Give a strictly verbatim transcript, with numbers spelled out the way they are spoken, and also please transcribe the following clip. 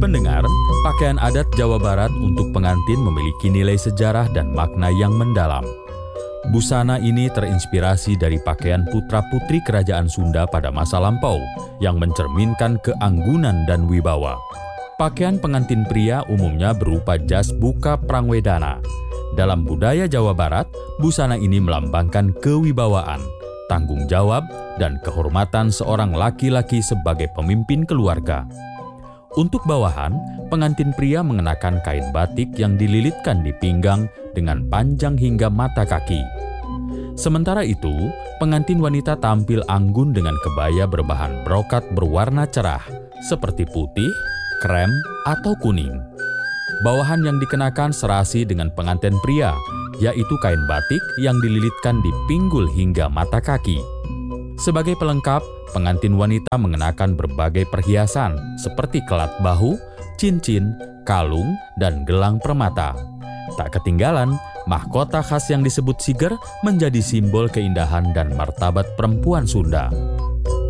Pendengar, pakaian adat Jawa Barat untuk pengantin memiliki nilai sejarah dan makna yang mendalam. Busana ini terinspirasi dari pakaian putra-putri kerajaan Sunda pada masa lampau yang mencerminkan keanggunan dan wibawa. Pakaian pengantin pria umumnya berupa jas buka prangwedana. Dalam budaya Jawa Barat, busana ini melambangkan kewibawaan, tanggung jawab, dan kehormatan seorang laki-laki sebagai pemimpin keluarga. Untuk bawahan, pengantin pria mengenakan kain batik yang dililitkan di pinggang dengan panjang hingga mata kaki. Sementara itu, pengantin wanita tampil anggun dengan kebaya berbahan brokat berwarna cerah, seperti putih, krem, atau kuning. Bawahan yang dikenakan serasi dengan pengantin pria, yaitu kain batik yang dililitkan di pinggul hingga mata kaki. Sebagai pelengkap, pengantin wanita mengenakan berbagai perhiasan seperti kelat bahu, cincin, kalung, dan gelang permata. Tak ketinggalan, mahkota khas yang disebut siger menjadi simbol keindahan dan martabat perempuan Sunda.